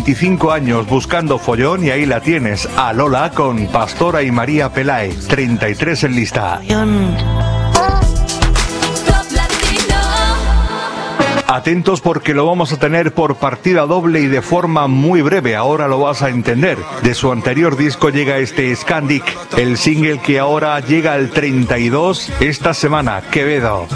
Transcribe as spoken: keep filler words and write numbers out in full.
veinticinco años buscando follón y ahí la tienes, a Lola con Pastora y María Peláez, treinta y tres en lista. Atentos porque lo vamos a tener por partida doble y de forma muy breve, ahora lo vas a entender. De su anterior disco llega este Scandic, el single que ahora llega al treinta y dos esta semana, Quevedo.